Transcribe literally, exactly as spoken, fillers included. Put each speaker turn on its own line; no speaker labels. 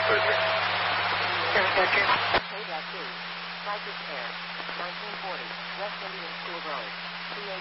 Perfect.
seven thirteen. K-two. Cypress Air. nineteen forty. West Indian School Road. C A